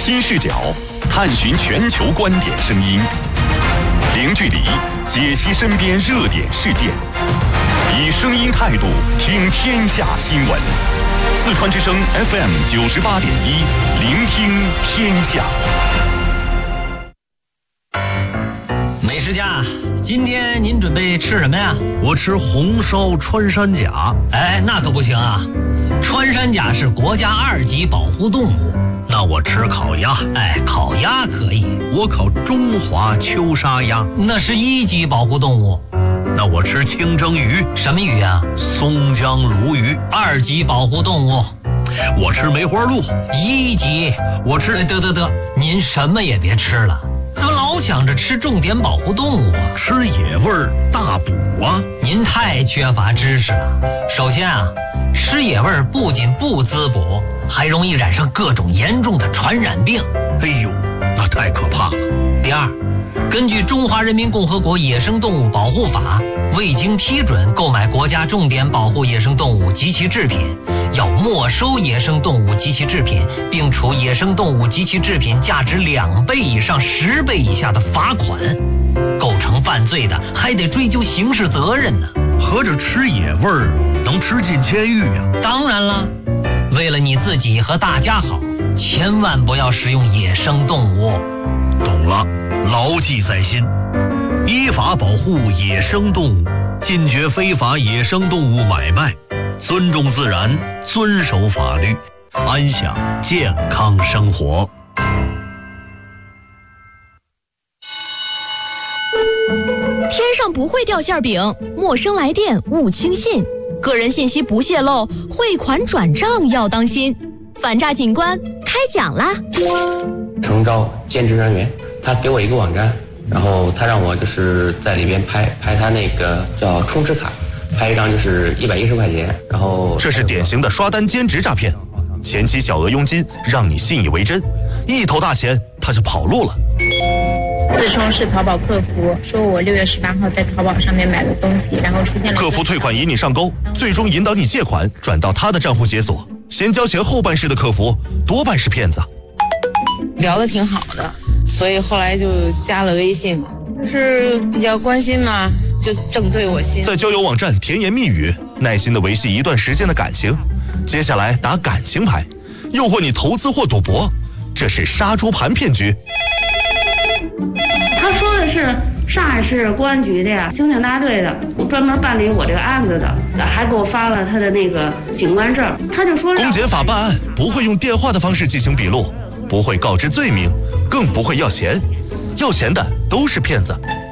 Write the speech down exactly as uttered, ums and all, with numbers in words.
新视角，探寻全球观点声音，零距离解析身边热点事件，以声音态度听天下新闻。四川之声 F M 九十八点一，聆听天下。 美食家，今天您准备吃什么呀？ 我吃红烧穿山甲。 哎，那可不行啊！穿山甲是国家二级保护动物。 那我吃烤鸭。 哎，烤鸭可以。 我烤中华秋沙鸭。 那是一级保护动物。 那我吃清蒸鱼。 什么鱼啊？ 松江鲈鱼。 二级保护动物。 我吃梅花鹿。 一级。 我吃…… 得得得，您什么也别吃了。怎么老想着吃重点保护动物啊？ 吃野味儿大补啊！ 您太缺乏知识了。首先啊，吃野味儿不仅不滋补，还容易染上各种严重的传染病。 哎呦，那太可怕了。 第二，根据《中华人民共和国野生动物保护法》，未经批准购买国家重点保护野生动物及其制品，要没收野生动物及其制品，并处野生动物及其制品价值两倍以上十倍以下的罚款。构成犯罪的，还得追究刑事责任呢。 合着吃野味儿能吃进监狱呀？ 当然了，为了你自己和大家好，千万不要食用野生动物。 懂了，牢记在心。依法保护野生动物，禁绝非法野生动物买卖，尊重自然，遵守法律，安享健康生活。 天上不会掉馅饼，陌生来电勿轻信，个人信息不泄露，汇款转账要当心。反诈警官开讲啦！ 诚招兼职人员，他给我一个网站，然后他让我就是在里边拍拍他那个叫充值卡，拍一张就是一百一十块钱，然后这是典型的刷单兼职诈骗，前期小额佣金让你信以为真，一头大钱他就跑路了。 自称是淘宝客服，说我六月十八号在淘宝上面买了东西，然后出现了客服退款引你上钩，最终引导你借款转到他的账户解锁，先交钱后办事的客服多半是骗子。 聊得挺好的，所以后来就加了微信，就是比较关心嘛，就正对我心。 在交友网站甜言蜜语，耐心的维系一段时间的感情，接下来打感情牌，诱惑你投资或赌博，这是杀猪盘骗局。 他说的是上海市公安局的呀，刑警大队的，专门办理我这个案子的，还给我发了他的那个警官证。他就说公检法办案不会用电话的方式进行笔录，不会告知罪名，更不会要钱，要钱的都是骗子。